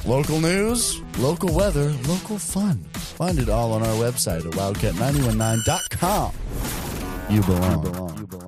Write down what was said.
Local news, local weather, local fun. Find it all on our website at wildcat919.com. You belong.